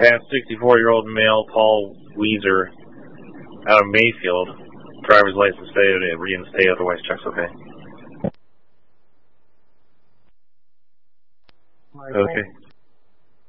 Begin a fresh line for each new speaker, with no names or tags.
Have 64-year-old male Paul Weiser out of Mayfield. Driver's license stated, reinstate, otherwise checks okay. Okay.